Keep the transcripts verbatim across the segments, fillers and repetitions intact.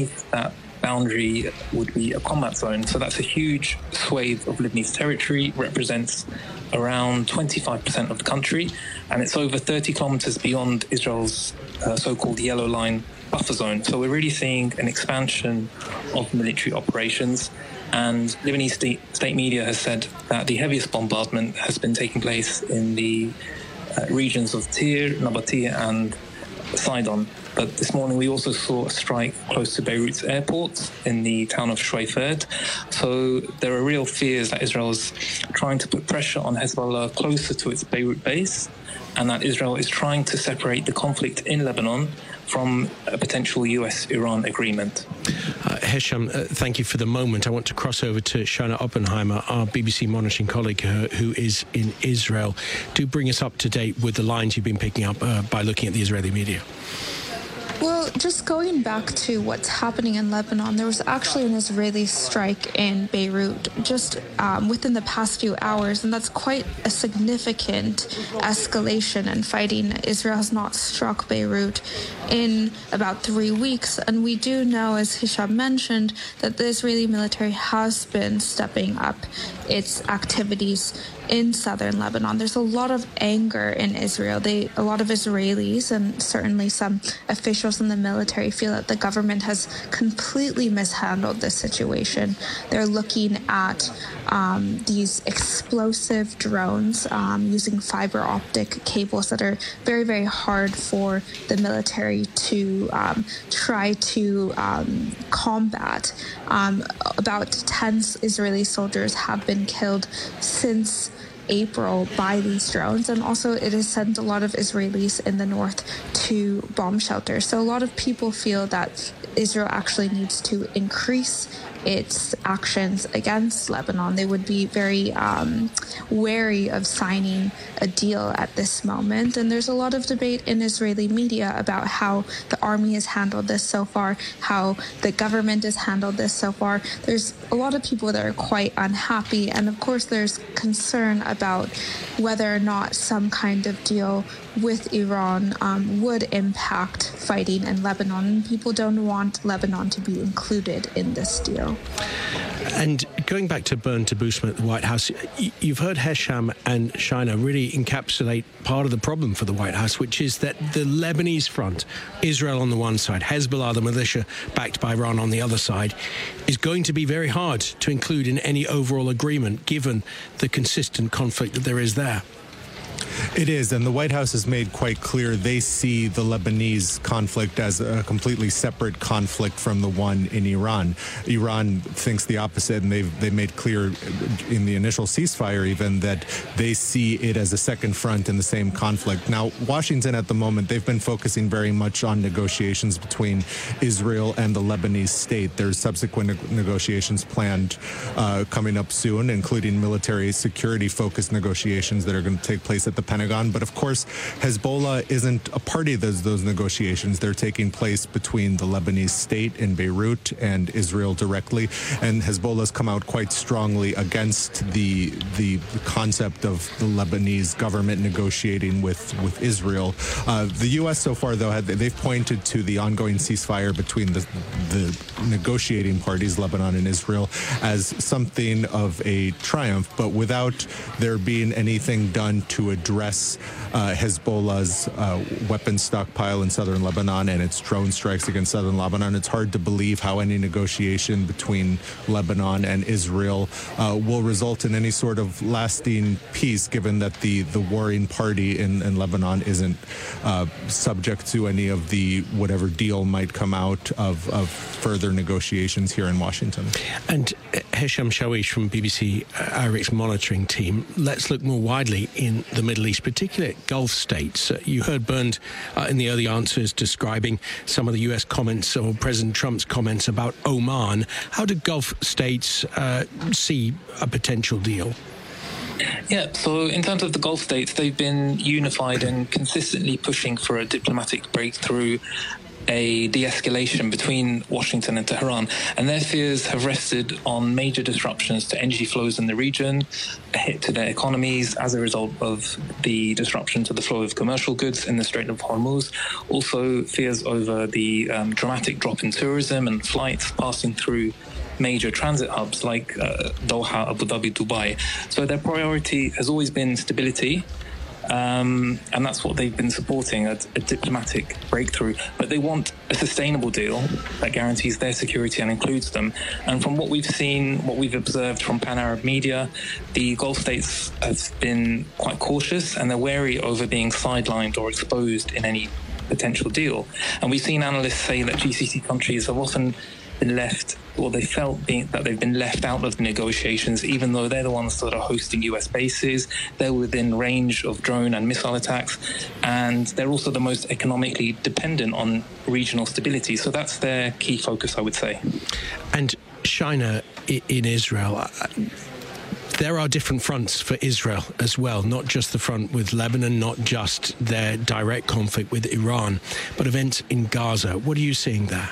that boundary would be a combat zone. So that's a huge swathe of Lebanese territory, represents around twenty-five percent of the country, and it's over thirty kilometers beyond Israel's uh, so-called Yellow Line buffer zone. So we're really seeing an expansion of military operations. And Lebanese state, state media has said that the heaviest bombardment has been taking place in the uh, regions of Tyre, Nabatea, and Sidon. But this morning we also saw a strike close to Beirut's airport in the town of Shwayferd. So there are real fears that Israel is trying to put pressure on Hezbollah closer to its Beirut base, and that Israel is trying to separate the conflict in Lebanon from a potential U S Iran agreement. Uh, Hesham, uh, thank you for the moment. I want to cross over to Shana Oppenheimer, our B B C monitoring colleague uh, who is in Israel. Do bring us up to date with the lines you've been picking up uh, by looking at the Israeli media. Well, just going back to what's happening in Lebanon, there was actually an Israeli strike in Beirut just um, within the past few hours, and that's quite a significant escalation in fighting. Israel has not struck Beirut in about three weeks, and we do know, as Hisham mentioned, that the Israeli military has been stepping up its activities in southern Lebanon. There's a lot of anger in Israel. They, a lot of Israelis and certainly some officials in the military feel that the government has completely mishandled this situation. They're looking at um, these explosive drones um, using fiber optic cables that are very, very hard for the military to um, try to um, combat. Um, about ten Israeli soldiers have been killed since April by these drones, and also it has sent a lot of Israelis in the north to bomb shelters. So a lot of people feel that Israel actually needs to increase its actions against Lebanon. They would be very um, wary of signing a deal at this moment. And there's a lot of debate in Israeli media about how the army has handled this so far, how the government has handled this so far. There's a lot of people that are quite unhappy. And of course, there's concern about whether or not some kind of deal with Iran um, would impact fighting in Lebanon. And people don't want Lebanon to be included in this deal. And going back to Bern to Boosman at the White House, you've heard Hesham and Shaina really encapsulate part of the problem for the White House, which is that the Lebanese front, Israel on the one side, Hezbollah, the militia backed by Iran on the other side, is going to be very hard to include in any overall agreement, given the consistent conflict that there is there. It is, and the White House has made quite clear they see the Lebanese conflict as a completely separate conflict from the one in Iran. Iran thinks the opposite, and they've they made clear in the initial ceasefire even that they see it as a second front in the same conflict. Now, Washington at the moment, they've been focusing very much on negotiations between Israel and the Lebanese state. There's subsequent ne- negotiations planned uh, coming up soon, including military security-focused negotiations that are going to take place at the Pentagon. But of course, Hezbollah isn't a party to those, those negotiations. They're taking place between the Lebanese state in Beirut and Israel directly. And Hezbollah's come out quite strongly against the the concept of the Lebanese government negotiating with, with Israel. Uh, the U S so far, though, had, they've pointed to the ongoing ceasefire between the, the negotiating parties, Lebanon and Israel, as something of a triumph, but without there being anything done to address uh, Hezbollah's uh, weapons stockpile in southern Lebanon and its drone strikes against southern Lebanon. It's hard to believe how any negotiation between Lebanon and Israel uh, will result in any sort of lasting peace, given that the, the warring party in, in Lebanon isn't uh, subject to any of the whatever deal might come out of, of further negotiations here in Washington. And uh, Hesham Shawish from B B C uh, Arabic's monitoring team, let's look more widely in the Middle East, particularly Gulf states. Uh, you heard Bernd uh, in the early answers describing some of the U S comments or President Trump's comments about Oman. How do Gulf states uh, see a potential deal? Yeah, so in terms of the Gulf states, they've been unified and consistently pushing for a diplomatic breakthrough a de-escalation between Washington and Tehran, and their fears have rested on major disruptions to energy flows in the region, a hit to their economies as a result of the disruption to the flow of commercial goods in the Strait of Hormuz, also fears over the um, dramatic drop in tourism and flights passing through major transit hubs like uh, Doha, Abu Dhabi, Dubai. So their priority has always been stability, um, and that's what they've been supporting, a, a diplomatic breakthrough. But they want a sustainable deal that guarantees their security and includes them. And from what we've seen, what we've observed from Pan-Arab media, the Gulf states have been quite cautious and they're wary over being sidelined or exposed in any potential deal. And we've seen analysts say that G C C countries have often been left, or they felt being, that they've been left out of the negotiations, even though they're the ones that are hosting U S bases. They're within range of drone and missile attacks, and they're also the most economically dependent on regional stability. So that's their key focus, I would say. And China in Israel, there are different fronts for Israel as well, not just the front with Lebanon, not just their direct conflict with Iran, but events in Gaza. What are you seeing there?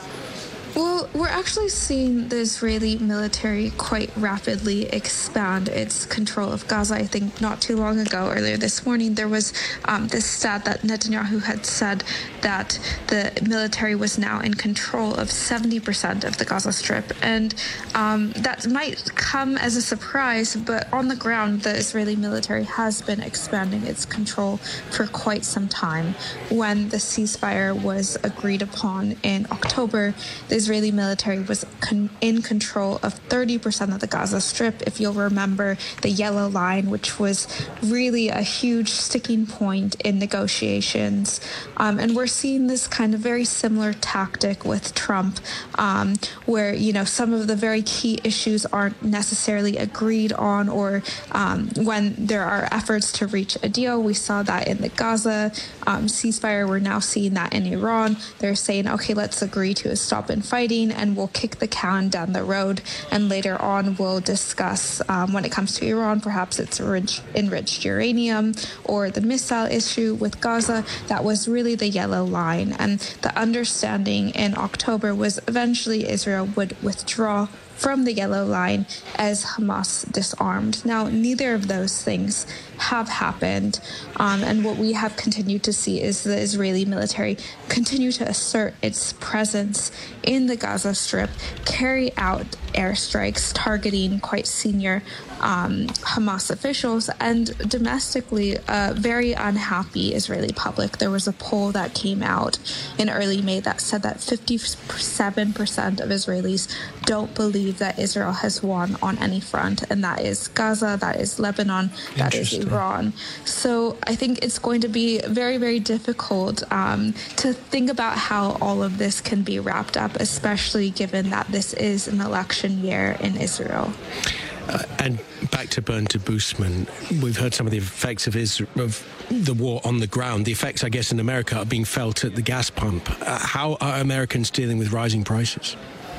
Well, we're actually seeing the Israeli military quite rapidly expand its control of Gaza. I think not too long ago, earlier this morning, there was um, this stat that Netanyahu had said that the military was now in control of seventy percent of the Gaza Strip. And um, that might come as a surprise, but on the ground, the Israeli military has been expanding its control for quite some time. When the ceasefire was agreed upon in October, the Israeli military was con- in control of thirty percent of the Gaza Strip. If you'll remember the yellow line, which was really a huge sticking point in negotiations. Um, and we're seeing this kind of very similar tactic with Trump, um, where, you know, some of the very key issues aren't necessarily agreed on, or um, when there are efforts to reach a deal. We saw that in the Gaza um, ceasefire. We're now seeing that in Iran. They're saying, okay, let's agree to a stop in fighting and we'll kick the can down the road, and later on we'll discuss um, when it comes to Iran, perhaps it's enriched, enriched uranium or the missile issue with Gaza. That was really the yellow line, and the understanding in October was eventually Israel would withdraw from the yellow line as Hamas disarmed. Now, neither of those things have happened, um, and what we have continued to see is the Israeli military continue to assert its presence in the Gaza Strip, carry out airstrikes targeting quite senior um, Hamas officials, and domestically a very unhappy Israeli public. There was a poll that came out in early May that said that fifty-seven percent of Israelis don't believe that Israel has won on any front, and that is Gaza, that is Lebanon, that is Iran. So I think it's going to be very, very difficult um, to think about how all of this can be wrapped up, especially given that this is an election year in Israel. Uh, and back to Bernd Debusmann, we've heard some of the effects of, Israel, of the war on the ground. The effects, I guess, in America are being felt at the gas pump. Uh, how are Americans dealing with rising prices?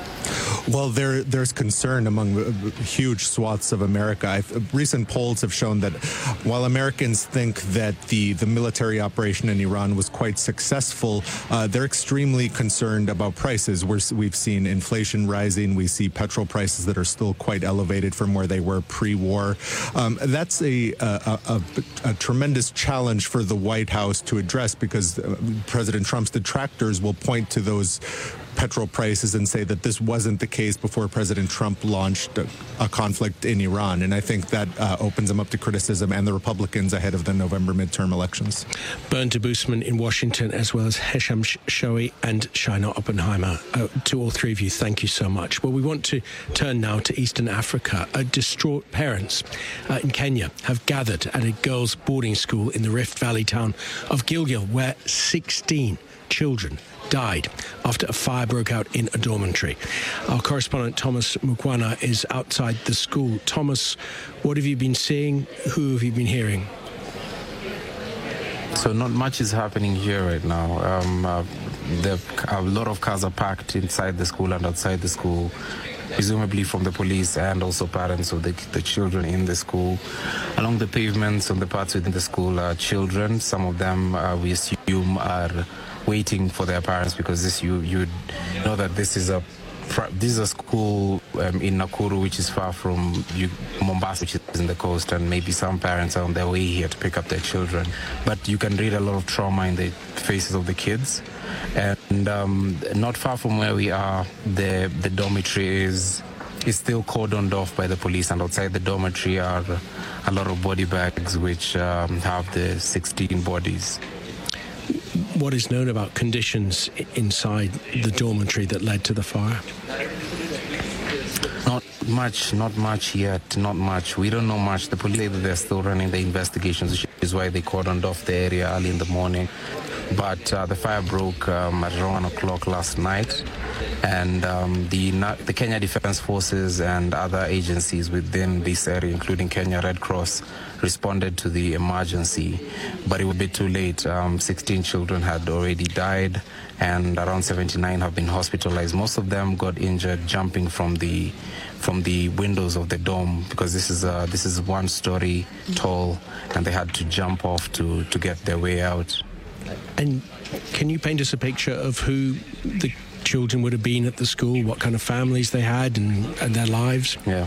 Well, there, there's concern among huge swaths of America. I've, recent polls have shown that while Americans think that the, the military operation in Iran was quite successful, uh, they're extremely concerned about prices. We're, we've seen inflation rising. We see petrol prices that are still quite elevated from where they were pre-war. Um, that's a, a, a, a tremendous challenge for the White House to address, because uh, President Trump's detractors will point to those petrol prices and say that this wasn't the case before President Trump launched a, a conflict in Iran. And I think that uh, opens them up to criticism and the Republicans ahead of the November midterm elections. Bernd Debusmann in Washington, as well as Hesham Shoei and Shaina Oppenheimer. Uh, to all three of you, thank you so much. Well, we want to turn now to Eastern Africa. Uh, distraught parents uh, in Kenya have gathered at a girls' boarding school in the Rift Valley town of Gilgil, where sixteen children died after a fire broke out in a dormitory. Our correspondent Thomas Mukwana is outside the school. Thomas, what have you been seeing? Who have you been hearing? So not much is happening here right now. Um, uh, the, a lot of cars are parked inside the school and outside the school, presumably from the police and also parents of the, the children in the school. Along the pavements on the parts within the school are children. Some of them uh, we assume are waiting for their parents, because this you you know that this is a this is a school um, in Nakuru, which is far from you, Mombasa, which is in the coast, and maybe some parents are on their way here to pick up their children. But you can read a lot of trauma in the faces of the kids. And um, not far from where we are, the the dormitory is is still cordoned off by the police, and outside the dormitory are a lot of body bags which um, have the sixteen bodies. What is known about conditions inside the dormitory that led to the fire? Not much, not much yet, not much. We don't know much. The police say that they're still running the investigations, which is why they cordoned off the area early in the morning. But uh, the fire broke um, at around one o'clock last night, and um, the the Kenya Defence Forces and other agencies within this area, including Kenya Red Cross, responded to the emergency, but it was a bit too late. Um, sixteen children had already died, and around seventy-nine have been hospitalized. Most of them got injured jumping from the from the windows of the dome, because this is uh, this is one story tall, and they had to jump off to to get their way out. And can you paint us a picture of who the children would have been at the school, what kind of families they had and, and their lives? Yeah.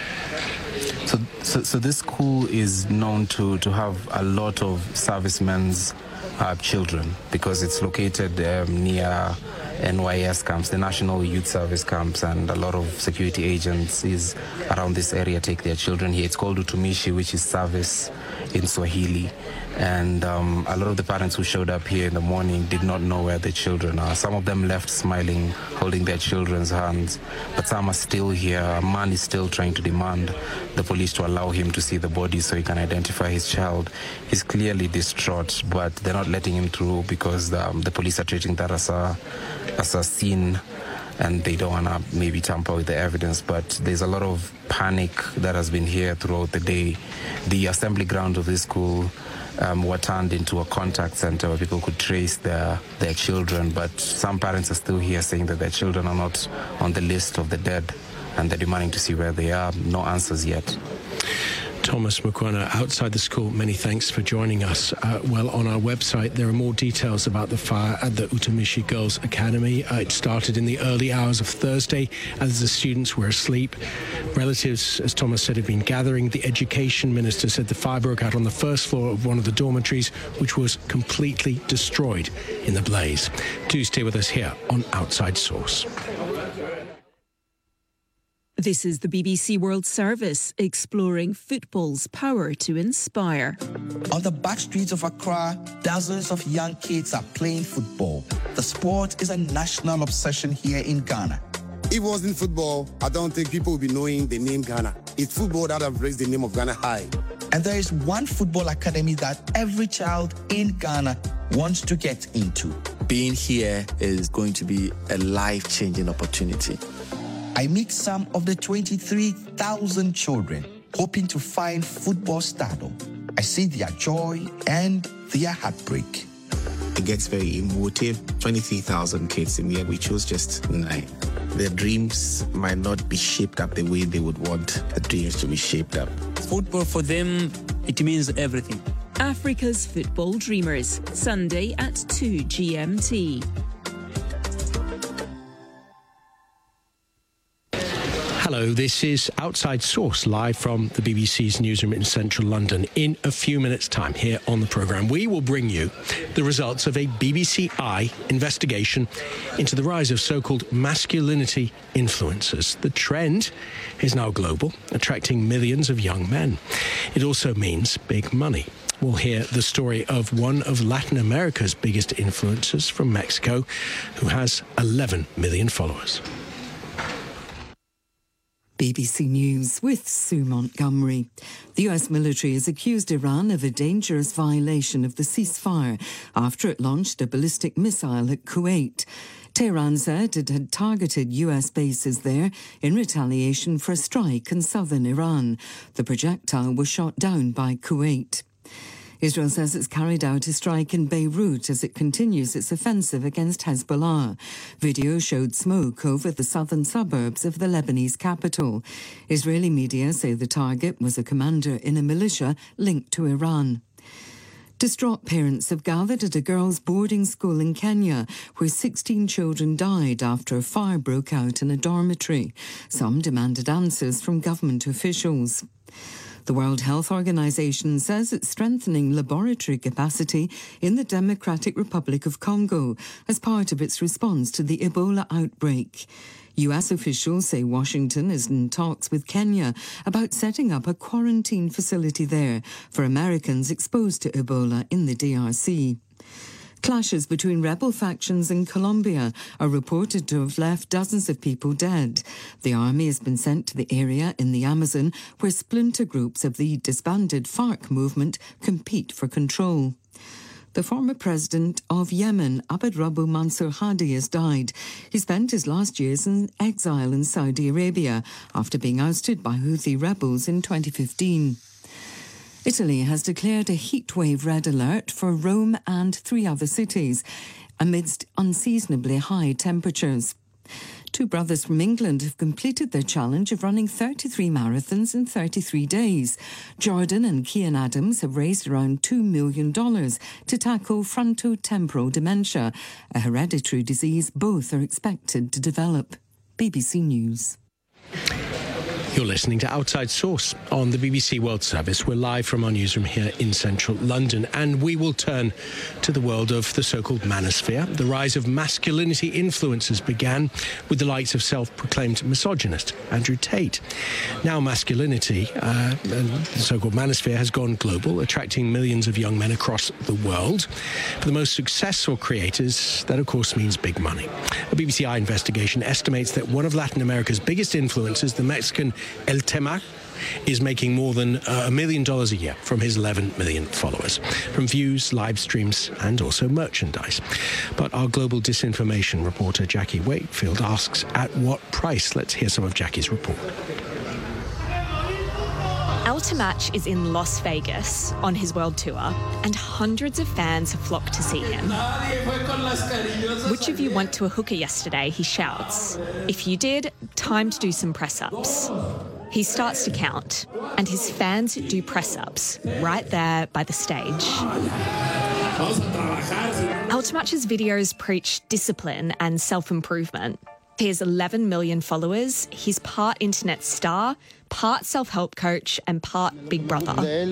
So, so, so this school is known to, to have a lot of servicemen's uh, children, because it's located um, near N Y S camps, the National Youth Service camps, and a lot of security agencies around this area take their children here. It's called Utumishi, which is service in Swahili. And um, a lot of the parents who showed up here in the morning did not know where their children are. Some of them left smiling, holding their children's hands, but some are still here. A man is still trying to demand the police to allow him to see the body so he can identify his child. He's clearly distraught, but they're not letting him through because um, the police are treating that as a, as a scene, and they don't want to maybe tamper with the evidence. But there's a lot of panic that has been here throughout the day. The assembly ground of this school Um, were turned into a contact center where people could trace their, their children, but some parents are still here saying that their children are not on the list of the dead, and they're demanding to see where they are. No answers yet. Thomas Mukwana, outside the school, many thanks for joining us. Uh, well, on our website, there are more details about the fire at the Utumishi Girls Academy. Uh, it started in the early hours of Thursday as the students were asleep. Relatives, as Thomas said, have been gathering. The education minister said the fire broke out on the first floor of one of the dormitories, which was completely destroyed in the blaze. Do stay with us here on Outside Source. This is the B B C World Service, exploring football's power to inspire. On the back streets of Accra, dozens of young kids are playing football. The sport is a national obsession here in Ghana. If it wasn't football, I don't think people would be knowing the name Ghana. It's football that have raised the name of Ghana high. And there is one football academy that every child in Ghana wants to get into. Being here is going to be a life-changing opportunity. I meet some of the twenty-three thousand children hoping to find football stardom. I see their joy and their heartbreak. It gets very emotive. twenty-three thousand kids in here, we chose just nine. Their dreams might not be shaped up the way they would want the dreams to be shaped up. Football for them, it means everything. Africa's Football Dreamers, Sunday at two G M T. Hello, this is Outside Source, live from the B B C's newsroom in central London. In a few minutes' time here on the programme, we will bring you the results of a B B C Eye investigation into the rise of so-called masculinity influencers. The trend is now global, attracting millions of young men. It also means big money. We'll hear the story of one of Latin America's biggest influencers from Mexico, who has eleven million followers. B B C News with Sue Montgomery. The U S military has accused Iran of a dangerous violation of the ceasefire after it launched a ballistic missile at Kuwait. Tehran said it had targeted U S bases there in retaliation for a strike in southern Iran. The projectile was shot down by Kuwait. Israel says it's carried out a strike in Beirut as it continues its offensive against Hezbollah. Video showed smoke over the southern suburbs of the Lebanese capital. Israeli media say the target was a commander in a militia linked to Iran. Distraught parents have gathered at a girls' boarding school in Kenya where sixteen children died after a fire broke out in a dormitory. Some demanded answers from government officials. The World Health Organization says it's strengthening laboratory capacity in the Democratic Republic of Congo as part of its response to the Ebola outbreak. U S officials say Washington is in talks with Kenya about setting up a quarantine facility there for Americans exposed to Ebola in the D R C. Clashes between rebel factions in Colombia are reported to have left dozens of people dead. The army has been sent to the area in the Amazon where splinter groups of the disbanded FARC movement compete for control. The former president of Yemen, Abd Rabbu Mansur Hadi, has died. He spent his last years in exile in Saudi Arabia after being ousted by Houthi rebels in twenty fifteen. Italy has declared a heatwave red alert for Rome and three other cities amidst unseasonably high temperatures. Two brothers from England have completed their challenge of running thirty-three marathons in thirty-three days. Jordan and Kian Adams have raised around two million dollars to tackle frontotemporal dementia, a hereditary disease both are expected to develop. B B C News. You're listening to Outside Source on the B B C World Service. We're live from our newsroom here in central London, and we will turn to the world of the so-called manosphere. The rise of masculinity influencers began with the likes of self-proclaimed misogynist Andrew Tate. Now masculinity, uh, and the so-called manosphere, has gone global, attracting millions of young men across the world. For the most successful creators, that of course means big money. A B B C eye investigation estimates that one of Latin America's biggest influencers, the Mexican El Tema, is making more than a million dollars a year from his eleven million followers, from views, live streams, and also merchandise. But our global disinformation reporter Jackie Wakefield asks, at what price? Let's hear some of Jackie's report. El Temach is in Las Vegas on his world tour, and hundreds of fans have flocked to see him. Which of you went to a hookah yesterday? He shouts. If you did, time to do some press-ups. He starts to count, and his fans do press-ups right there by the stage. El Temach's videos preach discipline and self-improvement. He has eleven million followers. He's part internet star, part self-help coach, and part Big Brother.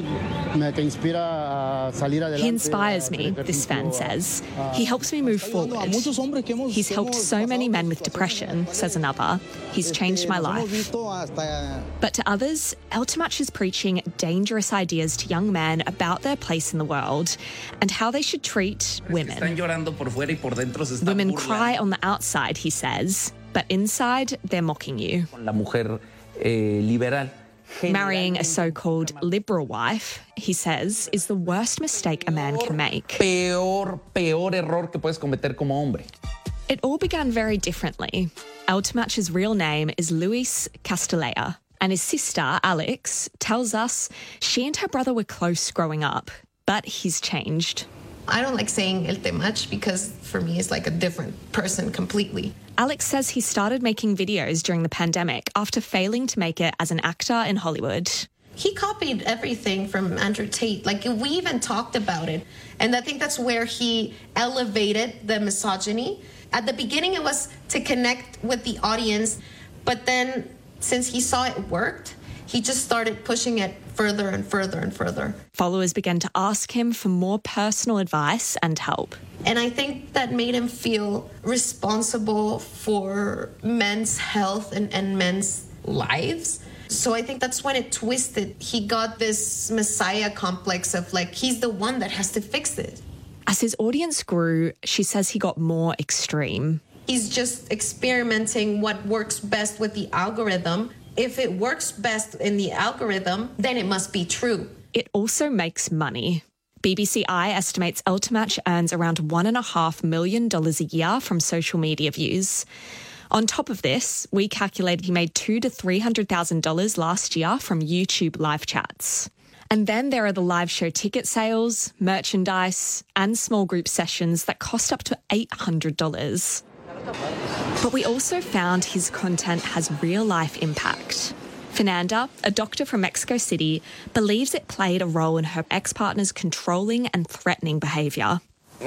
He inspires me, this fan says. He helps me move forward. He's helped so many men with depression, says another. He's changed my life. But to others, El Temach is preaching dangerous ideas to young men about their place in the world and how they should treat women. Women cry on the outside, he says, but inside, they're mocking you. Marrying a so-called liberal wife, he says, is the worst mistake a man can make. Peor, peor error que puedes cometer como hombre. It all began very differently. El Temach's real name is Luis Castellea, and his sister, Alex, tells us she and her brother were close growing up, but he's changed. I don't like saying El Temach because for me it's like a different person completely. Alex says he started making videos during the pandemic after failing to make it as an actor in Hollywood. He copied everything from Andrew Tate. Like, we even talked about it. And I think that's where he elevated the misogyny. At the beginning, it was to connect with the audience. But then, since he saw it worked, he just started pushing it further and further and further. Followers began to ask him for more personal advice and help. And I think that made him feel responsible for men's health and, and men's lives. So I think that's when it twisted. He got this messiah complex of like, he's the one that has to fix it. As his audience grew, she says he got more extreme. He's just experimenting what works best with the algorithm. If it works best in the algorithm, then it must be true. It also makes money. B B C Eye estimates El Temach earns around one and a half million dollars a year from social media views. On top of this, we calculated he made two to three hundred thousand dollars last year from YouTube live chats. And then there are the live show ticket sales, merchandise, and small group sessions that cost up to eight hundred dollars. But we also found his content has real-life impact. Fernanda, a doctor from Mexico City, believes it played a role in her ex-partner's controlling and threatening behaviour.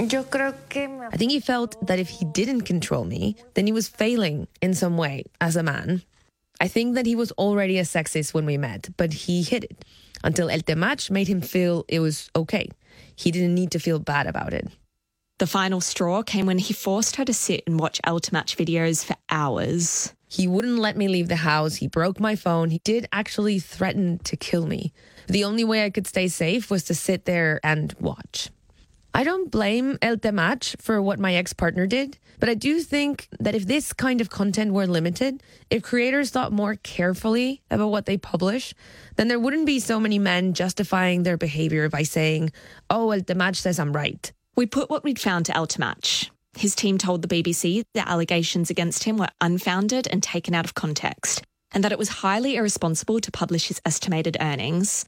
I think he felt that if he didn't control me, then he was failing in some way as a man. I think that he was already a sexist when we met, but he hid it until El Temach made him feel it was okay. He didn't need to feel bad about it. The final straw came when he forced her to sit and watch El Temach videos for hours. He wouldn't let me leave the house. He broke my phone. He did actually threaten to kill me. The only way I could stay safe was to sit there and watch. I don't blame El Temach for what my ex-partner did, but I do think that if this kind of content were limited, if creators thought more carefully about what they publish, then there wouldn't be so many men justifying their behavior by saying, oh, El Temach says I'm right. We put what we'd found to El Temach. His team told the B B C the allegations against him were unfounded and taken out of context, and that it was highly irresponsible to publish his estimated earnings.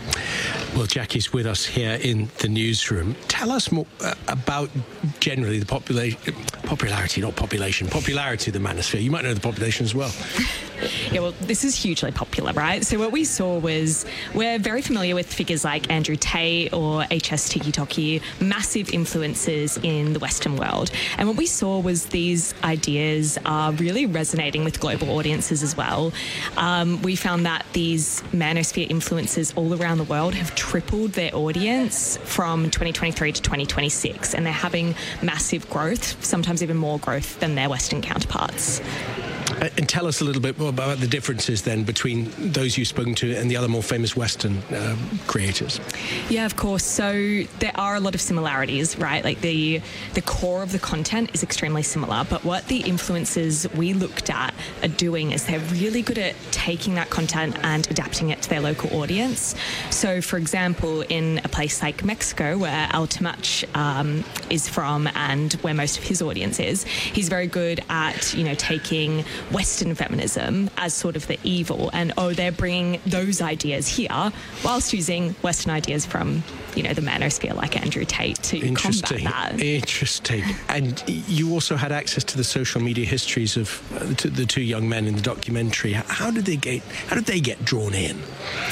Well, Jackie's with us here in the newsroom. Tell us more uh, about generally the population, popularity, not population, popularity of the manosphere. You might know the population as well. Yeah, well, this is hugely popular, right? So what we saw was we're very familiar with figures like Andrew Tate or H S Tikitoki, massive influencers in the Western world. And what we saw was these ideas are really resonating with global audiences as well. Um, we found that these manosphere influencers all around the world have tripled their audience from twenty twenty-three to twenty twenty-six, and they're having massive growth, sometimes even more growth than their Western counterparts. Uh, and tell us a little bit more about the differences then between those you've spoken to and the other more famous Western uh, creators. Yeah, of course. So there are a lot of similarities, right? Like the the core of the content is extremely similar, but what the influencers we looked at are doing is they're really good at taking that content and adapting it to their local audience. So, for example, in a place like Mexico, where El Temach um, is from and where most of his audience is, he's very good at, you know, taking Western feminism as sort of the evil, and oh, they're bringing those ideas here whilst using Western ideas from, you know, the manosphere like Andrew Tate to combat that. Interesting. And you also had access to the social media histories of uh, the two young men in the documentary. How did they get? How did they get drawn in?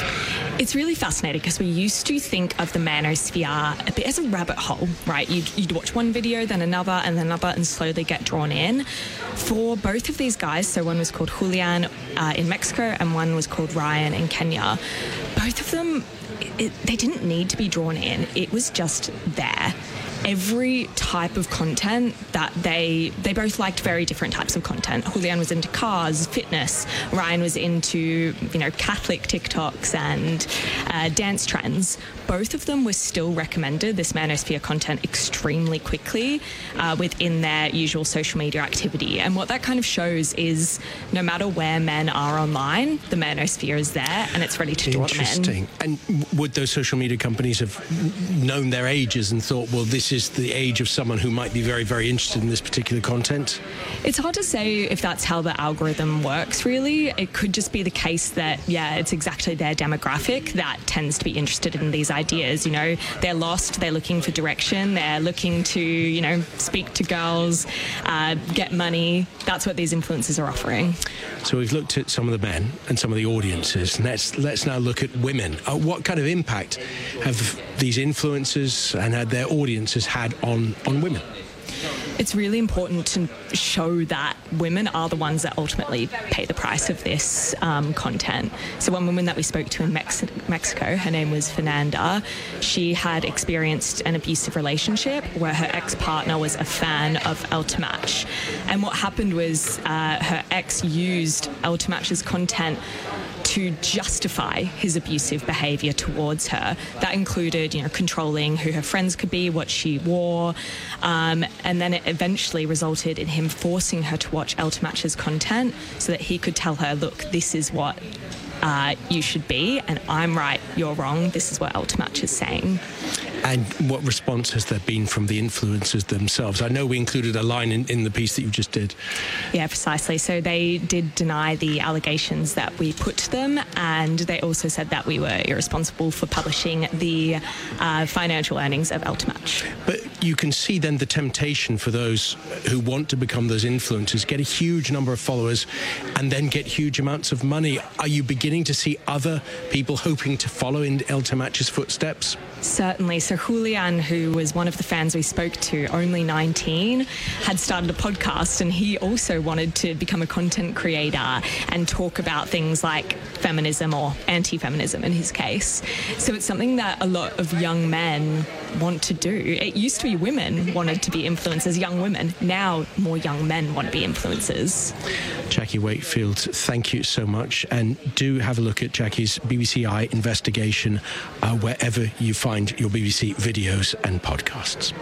It's really fascinating because we used to think of the manosphere a bit as a rabbit hole, right? You'd, you'd watch one video, then another, and then another, and slowly get drawn in. For both of these guys, so one was called Julian uh, in Mexico and one was called Ryan in Kenya, both of them, it, they didn't need to be drawn in. It was just there. Every type of content that they they both liked very different types of content. Julian was into cars, fitness. Ryan was into, you know, Catholic TikToks and uh, dance trends. Both of them were still recommended this manosphere content extremely quickly uh, within their usual social media activity. And what that kind of shows is no matter where men are online, the manosphere is there and it's ready to draw them in. Interesting. And would those social media companies have known their ages and thought, well, this is the age of someone who might be very, very interested in this particular content? It's hard to say if that's how the algorithm works, really. It could just be the case that, yeah, it's exactly their demographic that tends to be interested in these ideas. You know, they're lost, they're looking for direction, they're looking to, you know, speak to girls, uh, get money. That's what these influencers are offering. So we've looked at some of the men and some of the audiences. Let's, let's now look at women. Uh, what kind of impact have these influencers and had their audiences had on, on women? It's really important to show that women are the ones that ultimately pay the price of this um, content. So one woman that we spoke to in Mex- Mexico, her name was Fernanda. She had experienced an abusive relationship where her ex-partner was a fan of El Temach. And what happened was uh, her ex used El Temach's content to justify his abusive behaviour towards her. That included, you know, controlling who her friends could be, what she wore, um, and then it eventually resulted in him forcing her to watch El Temach's content so that he could tell her, look, this is what uh, you should be, and I'm right, you're wrong, this is what El Temach is saying. And what response has there been from the influencers themselves? I know we included a line in, in the piece that you just did. Yeah, precisely. So they did deny the allegations that we put to them, and they also said that we were irresponsible for publishing the uh, financial earnings of El Temach. But you can see then the temptation for those who want to become those influencers, get a huge number of followers, and then get huge amounts of money. Are you beginning to see other people hoping to follow in El Temach's footsteps? Certainly. So Julian, who was one of the fans we spoke to, only nineteen, had started a podcast, and he also wanted to become a content creator and talk about things like feminism or anti-feminism in his case. So it's something that a lot of young men want to do. It used to be women wanted to be influencers, young women. Now more young men want to be influencers. Jackie Wakefield, thank you so much. And do have a look at Jackie's B B C I investigation uh, wherever you find your B B C videos and podcasts.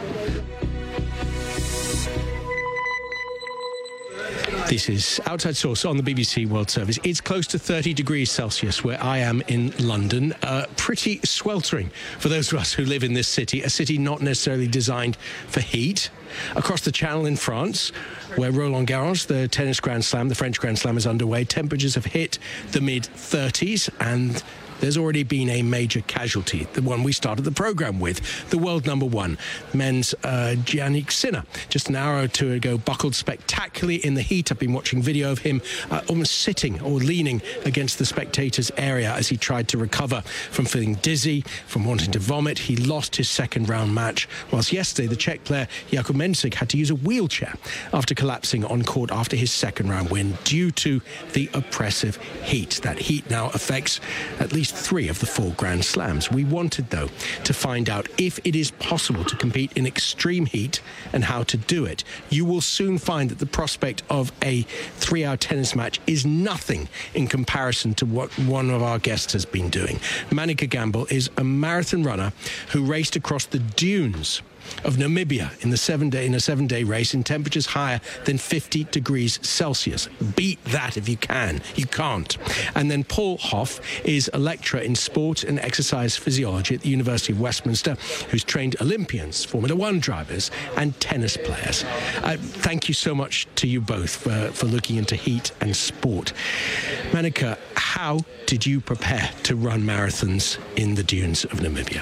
This is Outside Source on the B B C World Service. It's close to thirty degrees Celsius where I am in London. Uh, pretty sweltering for those of us who live in this city, a city not necessarily designed for heat. Across the Channel in France, where Roland Garros, the tennis Grand Slam, the French Grand Slam, is underway, temperatures have hit the mid thirties, and there's already been a major casualty, the one we started the programme with, the world number one, men's uh, Jannik Sinner. Just an hour or two ago, buckled spectacularly in the heat. I've been watching video of him uh, almost sitting or leaning against the spectators' area as he tried to recover from feeling dizzy, from wanting to vomit. He lost his second round match, whilst yesterday the Czech player Jakub Mensik had to use a wheelchair after collapsing on court after his second round win due to the oppressive heat. That heat now affects at least three of the four Grand Slams. We wanted, though, to find out if it is possible to compete in extreme heat and how to do it. You will soon find that the prospect of a three-hour tennis match is nothing in comparison to what one of our guests has been doing. Manika Gamble is a marathon runner who raced across the dunes of Namibia in the seven day in a seven-day race in temperatures higher than fifty degrees Celsius. Beat that if you can. You can't. And then Paul Hoff is a lecturer in sport and exercise physiology at the University of Westminster, who's trained Olympians, Formula One drivers, and tennis players. Uh, thank you so much to you both for, for looking into heat and sport. Manika, how did you prepare to run marathons in the dunes of Namibia?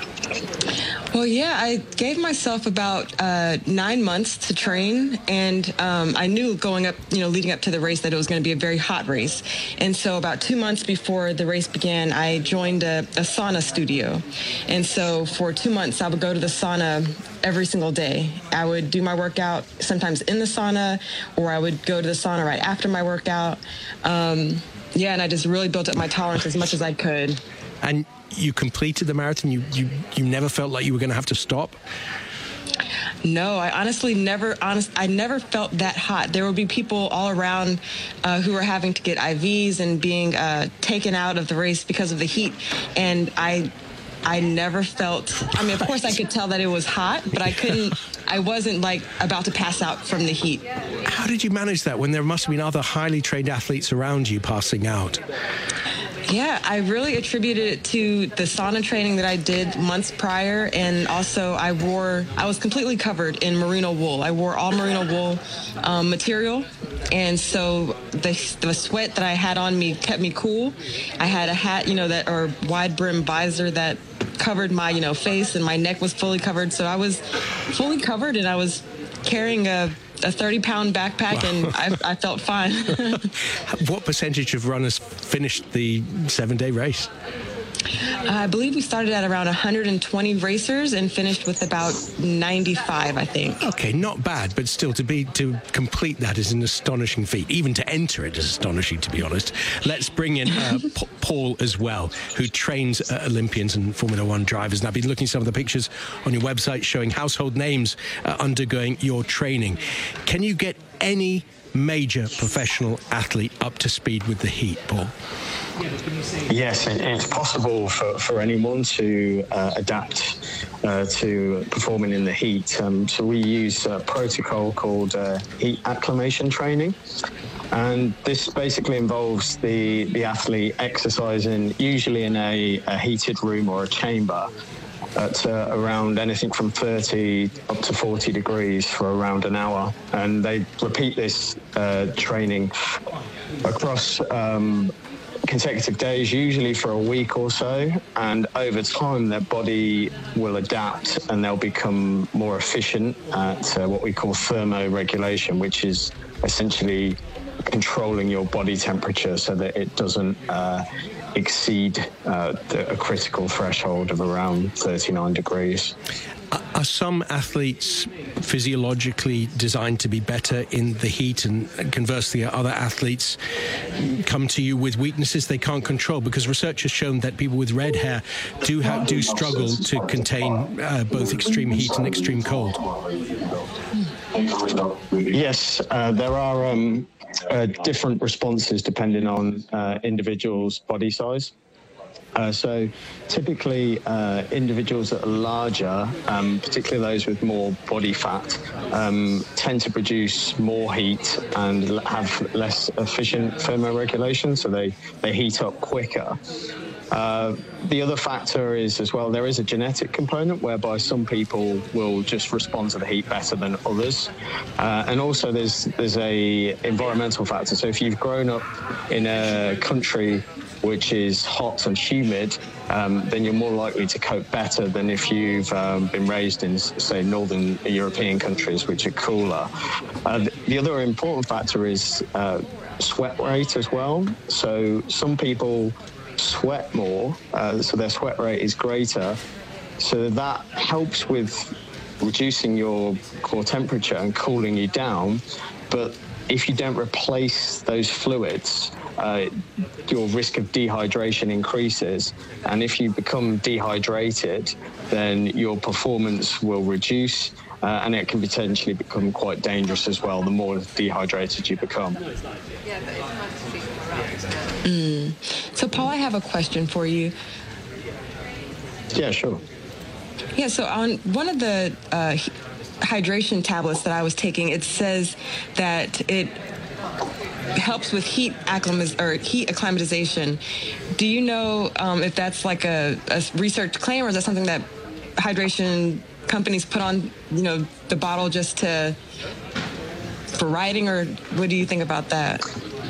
Well, yeah, I gave myself about uh, nine months to train, and um, I knew going up, you know, leading up to the race that it was going to be a very hot race. And so about two months before the race began, I joined a, a sauna studio. And so for two months, I would go to the sauna every single day. I would do my workout sometimes in the sauna, or I would go to the sauna right after my workout. Um, yeah, and I just really built up my tolerance as much as I could. And you completed the marathon? You, you, you never felt like you were going to have to stop? No, I honestly never, honest, I never felt that hot. There would be people all around uh, who were having to get I Vs and being uh, taken out of the race because of the heat. And I, I never felt, I mean, of course I could tell that it was hot, but I couldn't, I wasn't like about to pass out from the heat. How did you manage that when there must have been other highly trained athletes around you passing out? Yeah, I really attributed it to the sauna training that I did months prior, and also I wore, I was completely covered in merino wool. I wore all merino wool um, material, and so the, the sweat that I had on me kept me cool. I had a hat, you know, that or wide brim visor that covered my, you know, face, and my neck was fully covered, so I was fully covered, and I was carrying a a thirty pound backpack, wow. and I, I felt fine. What percentage of runners finished the seven day race? Uh, I believe we started at around one hundred twenty racers and finished with about ninety-five, I think. Okay, not bad, but still to be to complete that is an astonishing feat. Even to enter it is astonishing, to be honest. Let's bring in uh, P- Paul as well, who trains uh, Olympians and Formula One drivers. And I've been looking at some of the pictures on your website showing household names uh, undergoing your training. Can you get any major professional athlete up to speed with the heat, Paul? Yes, it's possible for, for anyone to uh, adapt uh, to performing in the heat. Um, so we use a protocol called uh, heat acclimation training. And this basically involves the, the athlete exercising usually in a, a heated room or a chamber at uh, around anything from thirty up to forty degrees for around an hour. And they repeat this uh, training across um, consecutive days, usually for a week or so. And over time, their body will adapt and they'll become more efficient at uh, what we call thermoregulation, which is essentially controlling your body temperature so that it doesn't uh, exceed uh, the, a critical threshold of around thirty-nine degrees. Are some athletes physiologically designed to be better in the heat, and conversely other athletes come to you with weaknesses they can't control? Because research has shown that people with red hair do have, do struggle to contain uh, both extreme heat and extreme cold. Yes, uh, there are um, uh, different responses depending on uh, individuals' body size. Uh, so typically uh, individuals that are larger, um, particularly those with more body fat, um, tend to produce more heat and have less efficient thermoregulation, so they, they heat up quicker. Uh, the other factor is as well, there is a genetic component whereby some people will just respond to the heat better than others. Uh, and also there's, there's a environmental factor. So if you've grown up in a country which is hot and humid, um, then you're more likely to cope better than if you've um, been raised in, say, northern European countries, which are cooler. Uh, the, the other important factor is uh, sweat rate as well. So some people sweat more, uh, so their sweat rate is greater. So that helps with reducing your core temperature and cooling you down. But if you don't replace those fluids, Uh, your risk of dehydration increases, and if you become dehydrated, then your performance will reduce, uh, and it can potentially become quite dangerous as well the more dehydrated you become. Mm. So, Paul, I have a question for you. Yeah, sure. Yeah, so on one of the uh, hydration tablets that I was taking, it says that it helps with heat acclimat- or heat acclimatization. Do you know um, if that's like a, a research claim, or is that something that hydration companies put on, you know, the bottle just to for writing, or what do you think about that?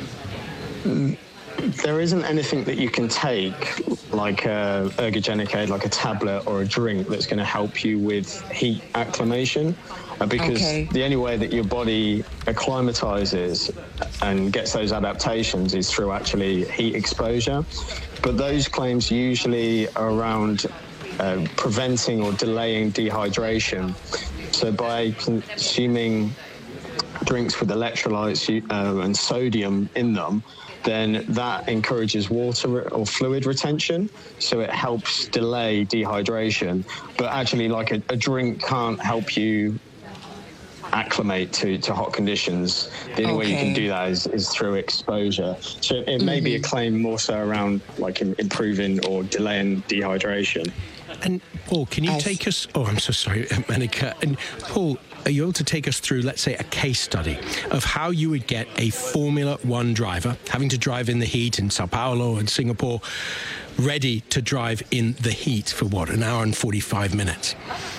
There isn't anything that you can take, like a ergogenic aid, like a tablet or a drink, that's going to help you with heat acclimation. Uh, because okay. the only way that your body acclimatizes and gets those adaptations is through actually heat exposure. But those claims usually are around uh, preventing or delaying dehydration. So by consuming drinks with electrolytes uh, and sodium in them, then that encourages water or fluid retention, so it helps delay dehydration. But actually, like a, a drink can't help you acclimate to, to hot conditions. The only okay. way you can do that is, is through exposure. So it mm-hmm. may be a claim more so around like improving or delaying dehydration. And Paul, can you I take us... Oh, I'm so sorry, Manika. And Paul, are you able to take us through, let's say, a case study of how you would get a Formula One driver having to drive in the heat in Sao Paulo and Singapore, ready to drive in the heat for, what, an hour and forty-five minutes?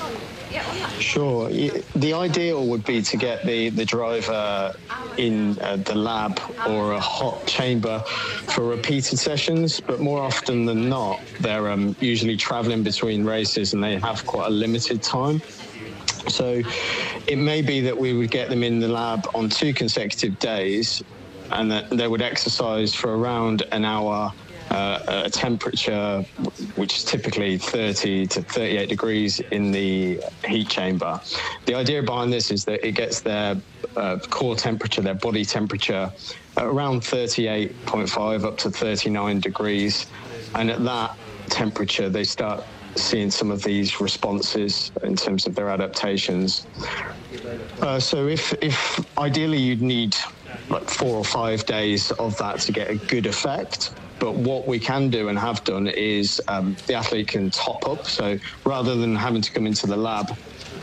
Sure. The ideal would be to get the, the driver in uh, the lab or a hot chamber for repeated sessions, but more often than not, they're um, usually traveling between races and they have quite a limited time. So it may be that we would get them in the lab on two consecutive days, and that they would exercise for around an hour uh, a temperature which is typically thirty to thirty-eight degrees in the heat chamber. The idea behind this is that it gets their uh, core temperature, their body temperature, at around thirty-eight point five up to thirty-nine degrees, and at that temperature they start seeing some of these responses in terms of their adaptations. Uh, so if, if ideally you'd need like four or five days of that to get a good effect, but what we can do and have done is um, the athlete can top up. So rather than having to come into the lab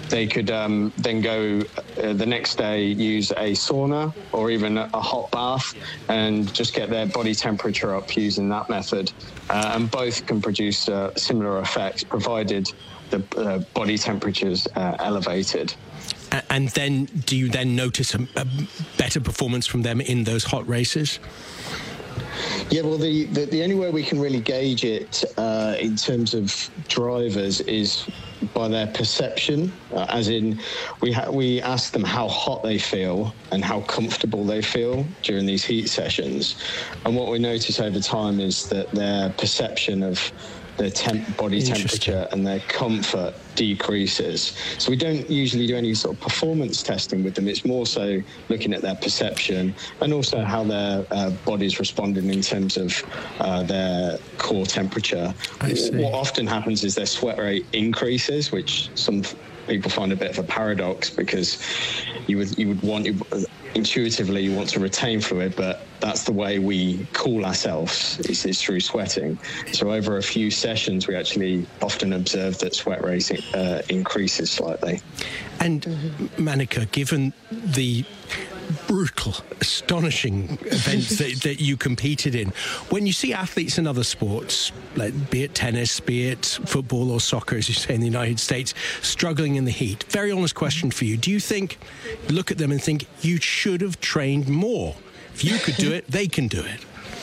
they could um, then go uh, the next day, use a sauna or even a, a hot bath and just get their body temperature up using that method. Uh, and both can produce uh, similar effects, provided the uh, body temperature's uh, elevated. And then, do you then notice a, a better performance from them in those hot races? Yeah, well, the, the, the only way we can really gauge it uh, in terms of drivers is by their perception, uh, as in we ha- we ask them how hot they feel and how comfortable they feel during these heat sessions. And what we notice over time is that their perception of their temp- body temperature and their comfort decreases. So we don't usually do any sort of performance testing with them. It's more so looking at their perception and also how their uh, body's responding in terms of uh, their core temperature. What often happens is their sweat rate increases, which some people find a bit of a paradox, because you would you would want you intuitively you want to retain fluid, but that's the way we cool ourselves, is, is through sweating. So over a few sessions, we actually often observe that sweat rate uh, increases slightly. And Manika, given the brutal, astonishing events that, that you competed in, when you see athletes in other sports, like be it tennis, be it football or soccer, as you say in the United States, struggling in the heat, very honest question for you, do you think, look at them and think, you should have trained more? If you could do it, they can do it.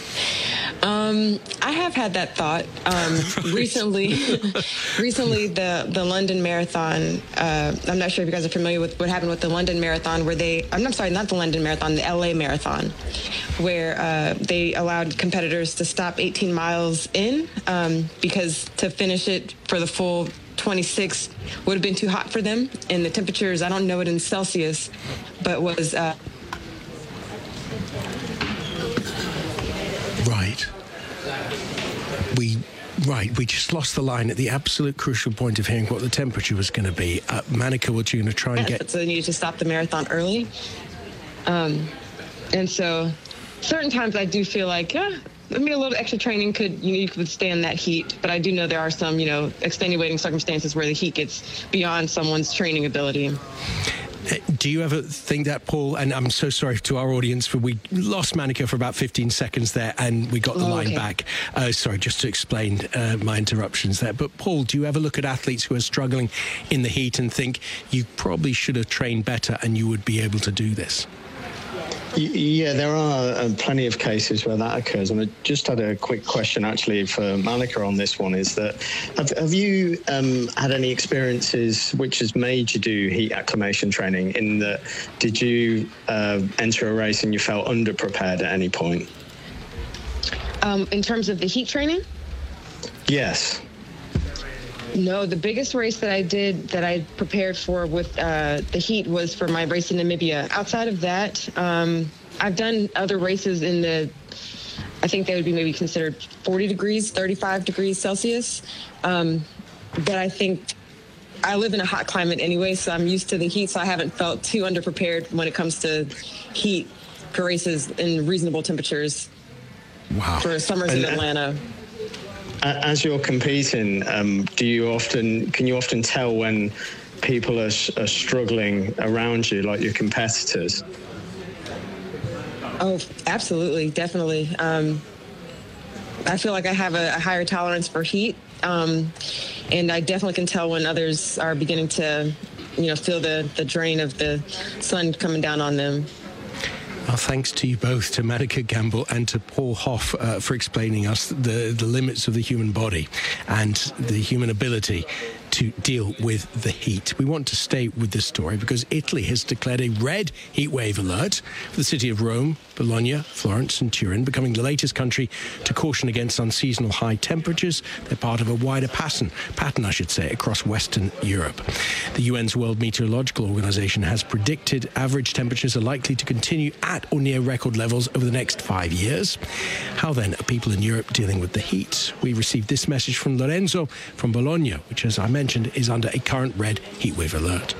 Um, I have had that thought. Um, right. Recently, recently the, the London Marathon, uh, I'm not sure if you guys are familiar with what happened with the London Marathon, where they, I'm not sorry, not the London Marathon, the L A Marathon, where uh, they allowed competitors to stop eighteen miles in um, because to finish it for the full twenty-six would have been too hot for them. And the temperatures, I don't know it in Celsius, but was... Uh, Right. We right. We just lost the line at the absolute crucial point of hearing what the temperature was going to be. Uh, Manika, what you're going to try and get? So they needed to stop the marathon early, um, and so certain times I do feel like, yeah, I mean, a little extra training could you know you could withstand that heat. But I do know there are some you know extenuating circumstances where the heat gets beyond someone's training ability. Do you ever think that, Paul? And I'm so sorry to our audience for we lost Manika for about fifteen seconds there, and we got the oh, line okay. back. Uh, sorry, just to explain uh, my interruptions there. But Paul, do you ever look at athletes who are struggling in the heat and think you probably should have trained better and you would be able to do this? Yeah, there are uh, plenty of cases where that occurs. And I just had a quick question, actually, for Manika on this one, is that have, have you um, had any experiences which has made you do heat acclimation training, in that did you uh, enter a race and you felt underprepared at any point? Um, in terms of the heat training? Yes. No, the biggest race that I did that I prepared for with uh, the heat was for my race in Namibia. Outside of that, um, I've done other races in the, I think they would be maybe considered forty degrees, thirty-five degrees Celsius. Um, but I think I live in a hot climate anyway, so I'm used to the heat, so I haven't felt too underprepared when it comes to heat for races in reasonable temperatures. Wow. For summers in Atlanta. As you're competing, um, do you often can you often tell when people are, are struggling around you, like your competitors? Oh, absolutely, definitely. Um, I feel like I have a, a higher tolerance for heat, um, and I definitely can tell when others are beginning to, you know, feel the, the drain of the sun coming down on them. Well, thanks to you both, to Manika Gamble and to Paul Hoff, uh, for explaining us the, the limits of the human body and the human ability to deal with the heat. We want to stay with this story because Italy has declared a red heatwave alert for the city of Rome, Bologna, Florence and Turin, becoming the latest country to caution against unseasonal high temperatures. They're part of a wider pattern, pattern I should say, across Western Europe. The U N's World Meteorological Organization has predicted average temperatures are likely to continue at or near record levels over the next five years. How then are people in Europe dealing with the heat? We received this message from Lorenzo from Bologna, which, as I mentioned, is under a current red heatwave alert.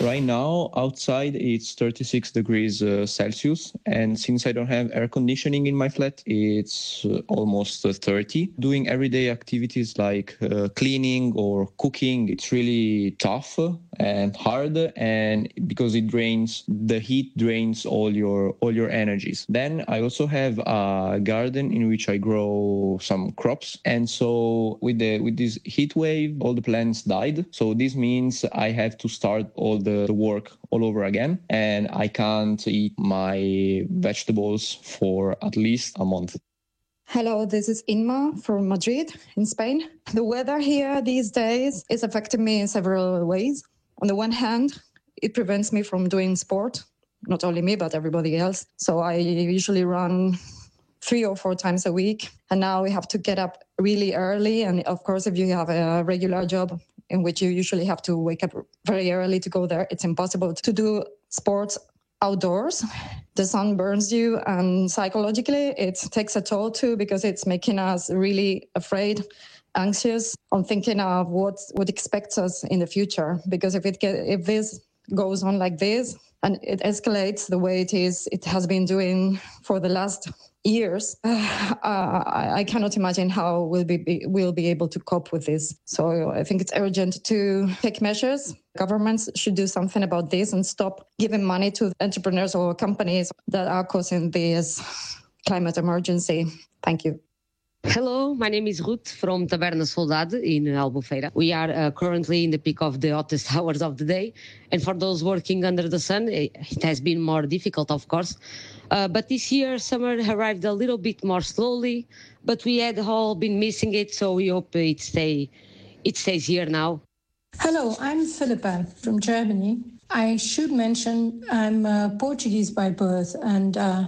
Right now, outside, it's thirty-six degrees uh, Celsius. And since I don't have air conditioning in my flat, it's uh, almost uh, thirty. Doing everyday activities like uh, cleaning or cooking, it's really tough and hard. And because it drains, the heat drains all your all your energies. Then I also have a garden in which I grow some crops. And so with the with this heat wave, all the plants died. So this means I have to start all the, the work all over again. And I can't eat my vegetables for at least a month. Hello, this is Inma from Madrid in Spain. The weather here these days is affecting me in several ways. On the one hand, it prevents me from doing sport, not only me, but everybody else. So I usually run three or four times a week. And now we have to get up really early. And of course, if you have a regular job in which you usually have to wake up very early to go there, it's impossible to do sports outdoors. The sun burns you, and psychologically it takes a toll too, because it's making us really afraid, anxious on thinking of what what expects us in the future. Because if it get, if this goes on like this and it escalates the way it is, it has been doing for the last years, uh, I, I cannot imagine how we'll be, be we'll be able to cope with this. So I think it's urgent to take measures. Governments should do something about this and stop giving money to entrepreneurs or companies that are causing this climate emergency. Thank you. Hello, my name is Ruth from Taberna Soldado in Albufeira. We are uh, currently in the peak of the hottest hours of the day. And for those working under the sun, it, it has been more difficult, of course. Uh, but this year, summer arrived a little bit more slowly, but we had all been missing it, so we hope it, stay, it stays here now. Hello, I'm Philippa from Germany. I should mention I'm uh, Portuguese by birth and uh,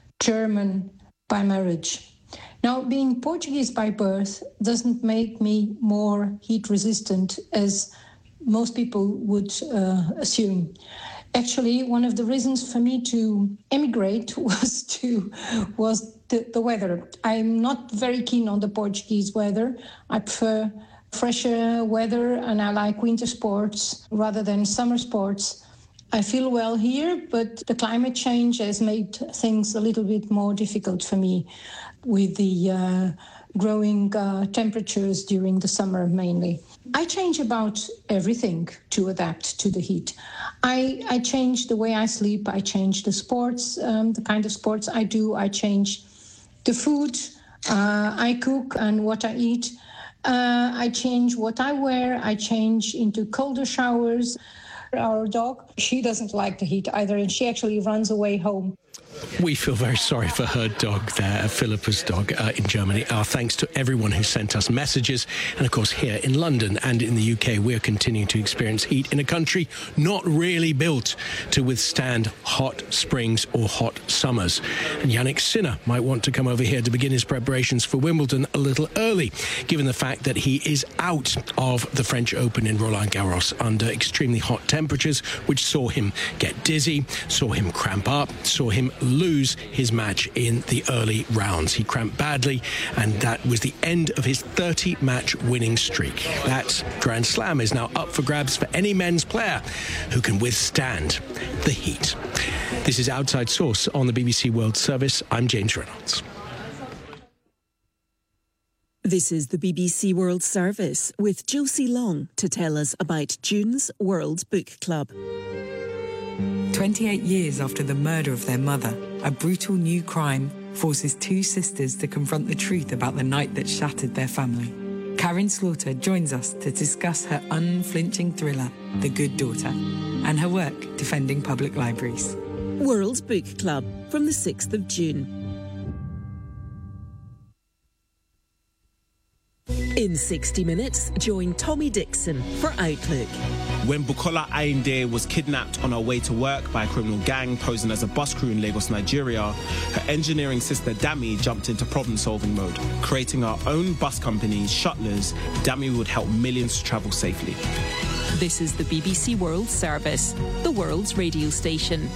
German by marriage. Now, being Portuguese by birth doesn't make me more heat resistant, as most people would uh, assume. Actually, one of the reasons for me to emigrate was to was the, the weather. I'm not very keen on the Portuguese weather. I prefer fresher weather, and I like winter sports rather than summer sports. I feel well here, but the climate change has made things a little bit more difficult for me, with the uh, growing uh, temperatures during the summer mainly. I change about everything to adapt to the heat. I, I change the way I sleep, I change the sports, um, the kind of sports I do, I change the food uh, I cook and what I eat. Uh, I change what I wear, I change into colder showers. Our dog, she doesn't like the heat either, and she actually runs away home. We feel very sorry for her dog there, Philippa's dog uh, in Germany. Our thanks to everyone who sent us messages. And of course, here in London and in the U K, we're continuing to experience heat in a country not really built to withstand hot springs or hot summers. And Yannick Sinner might want to come over here to begin his preparations for Wimbledon a little early, given the fact that he is out of the French Open in Roland Garros under extremely hot temperatures, which saw him get dizzy, saw him cramp up, saw him lose his match in the early rounds. He cramped badly, and that was the end of his thirty-match winning streak. That Grand Slam is now up for grabs for any men's player who can withstand the heat. This is Outside Source on the B B C World Service. I'm James Reynolds. This is the B B C World Service with Josie Long to tell us about June's World Book Club. twenty-eight years after the murder of their mother, a brutal new crime forces two sisters to confront the truth about the night that shattered their family. Karen Slaughter joins us to discuss her unflinching thriller, The Good Daughter, and her work defending public libraries. World Book Club from the sixth of June. In sixty minutes, join Tommy Dixon for Outlook. When Bukola Ayinde was kidnapped on her way to work by a criminal gang posing as a bus crew in Lagos, Nigeria, her engineering sister Dami jumped into problem-solving mode. Creating her own bus company, Shuttlers, Dami would help millions to travel safely. This is the B B C World Service, the world's radio station.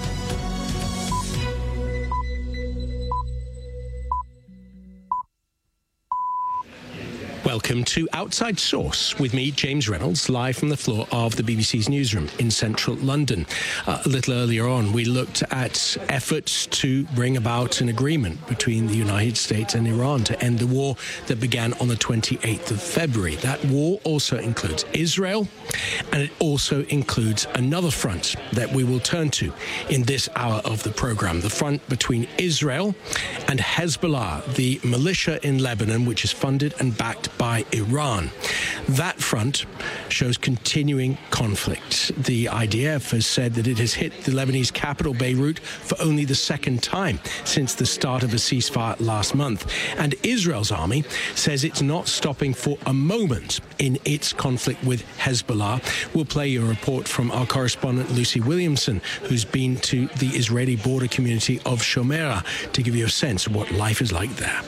Welcome to Outside Source with me, James Reynolds, live from the floor of the B B C's newsroom in central London. Uh, a little earlier on, we looked at efforts to bring about an agreement between the United States and Iran to end the war that began on the twenty-eighth of February. That war also includes Israel, and it also includes another front that we will turn to in this hour of the program, the front between Israel and Hezbollah, the militia in Lebanon, which is funded and backed by Iran. That front shows continuing conflict. The I D F has said that it has hit the Lebanese capital, Beirut, for only the second time since the start of a ceasefire last month. And Israel's army says it's not stopping for a moment in its conflict with Hezbollah. We'll play you a report from our correspondent Lucy Williamson, who's been to the Israeli border community of Shomera, to give you a sense of what life is like there.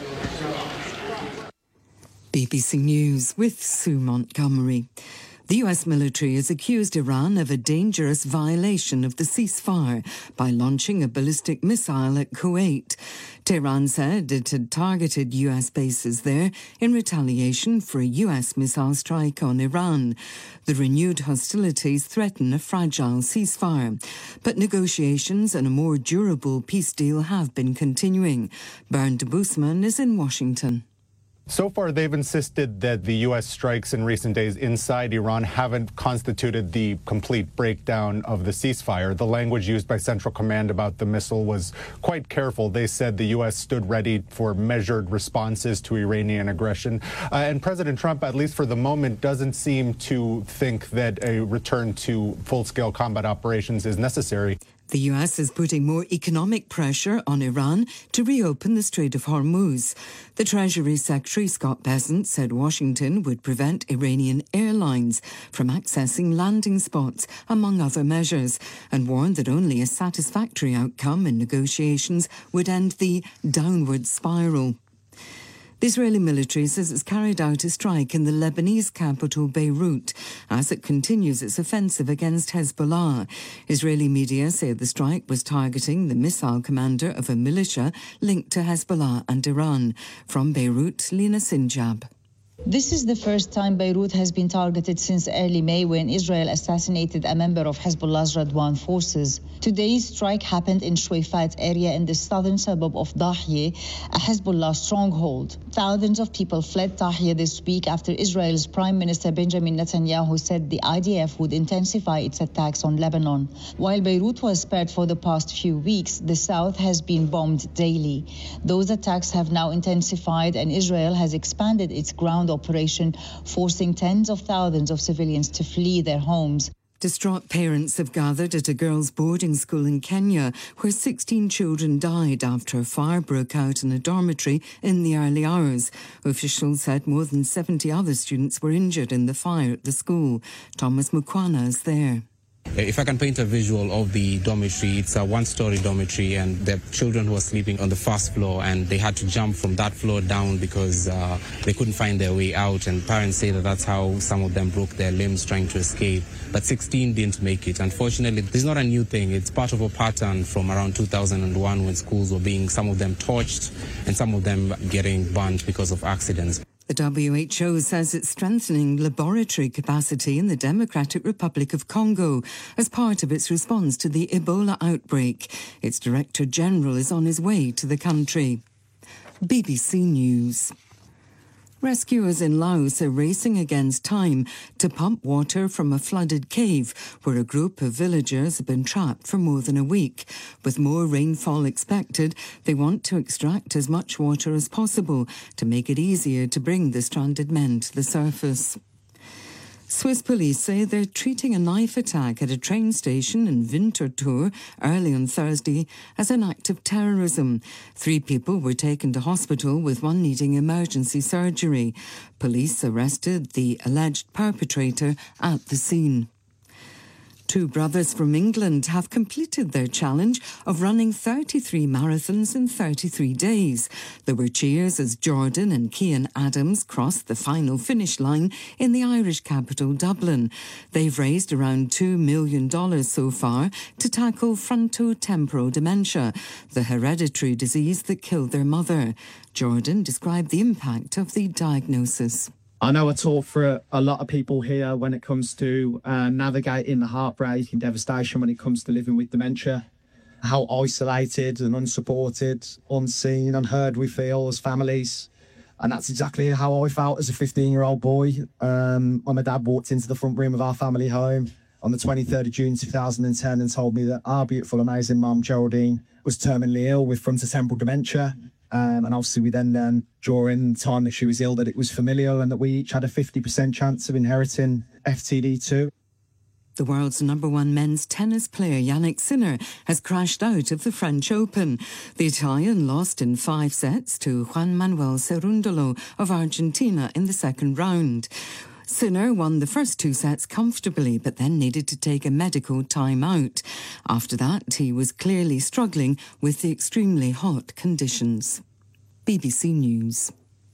B B C News with Sue Montgomery. The U S military has accused Iran of a dangerous violation of the ceasefire by launching a ballistic missile at Kuwait. Tehran said it had targeted U S bases there in retaliation for a U S missile strike on Iran. The renewed hostilities threaten a fragile ceasefire, but negotiations and a more durable peace deal have been continuing. Bernd Busman is in Washington. So far, they've insisted that the U S strikes in recent days inside Iran haven't constituted the complete breakdown of the ceasefire. The language used by Central Command about the missile was quite careful. They said the U S stood ready for measured responses to Iranian aggression. Uh, and President Trump, at least for the moment, doesn't seem to think that a return to full-scale combat operations is necessary. The U S is putting more economic pressure on Iran to reopen the Strait of Hormuz. The Treasury Secretary, Scott Bessent, said Washington would prevent Iranian airlines from accessing landing spots, among other measures, and warned that only a satisfactory outcome in negotiations would end the downward spiral. The Israeli military says it's carried out a strike in the Lebanese capital, Beirut, as it continues its offensive against Hezbollah. Israeli media say the strike was targeting the missile commander of a militia linked to Hezbollah and Iran. From Beirut, Lina Sinjab. This is the first time Beirut has been targeted since early May, when Israel assassinated a member of Hezbollah's Radwan forces. Today's strike happened in Shweifat area in the southern suburb of Dahye, a Hezbollah stronghold. Thousands of people fled Dahye this week after Israel's Prime Minister Benjamin Netanyahu said the I D F would intensify its attacks on Lebanon. While Beirut was spared for the past few weeks, the south has been bombed daily. Those attacks have now intensified, and Israel has expanded its ground operation, forcing tens of thousands of civilians to flee their homes. Distraught parents have gathered at a girls' boarding school in Kenya, where sixteen children died after a fire broke out in a dormitory in the early hours. Officials said more than seventy other students were injured in the fire at the school. Thomas Mukwana is there. If I can paint a visual of the dormitory, it's a one-story dormitory, and the children who were sleeping on the first floor, and they had to jump from that floor down because uh, they couldn't find their way out, and parents say that that's how some of them broke their limbs trying to escape. But sixteen didn't make it. Unfortunately, this is not a new thing. It's part of a pattern from around two thousand one, when schools were being, some of them torched and some of them getting burnt because of accidents. The W H O says it's strengthening laboratory capacity in the Democratic Republic of Congo as part of its response to the Ebola outbreak. Its Director General is on his way to the country. B B C News. Rescuers in Laos are racing against time to pump water from a flooded cave where a group of villagers have been trapped for more than a week. With more rainfall expected, they want to extract as much water as possible to make it easier to bring the stranded men to the surface. Swiss police say they're treating a knife attack at a train station in Winterthur early on Thursday as an act of terrorism. Three people were taken to hospital, with one needing emergency surgery. Police arrested the alleged perpetrator at the scene. Two brothers from England have completed their challenge of running thirty-three marathons in thirty-three days. There were cheers as Jordan and Cian Adams crossed the final finish line in the Irish capital, Dublin. They've raised around two million dollars so far to tackle frontotemporal dementia, the hereditary disease that killed their mother. Jordan described the impact of the diagnosis. I know I talk for a, a lot of people here when it comes to uh, navigating the heartbreak and devastation when it comes to living with dementia, how isolated and unsupported, unseen, unheard we feel as families. And that's exactly how I felt as a fifteen-year-old boy um, when my dad walked into the front room of our family home on the twenty-third of June two thousand ten and told me that our beautiful, amazing mum, Geraldine, was terminally ill with frontotemporal dementia. Um, and obviously we then learned during the time that she was ill that it was familial and that we each had a fifty percent chance of inheriting F T D two. The world's number one men's tennis player Yannick Sinner has crashed out of the French Open. The Italian lost in five sets to Juan Manuel Cerundolo of Argentina in the second round. Sinner won the first two sets comfortably, but then needed to take a medical time-out. After that, he was clearly struggling with the extremely hot conditions. B B C News.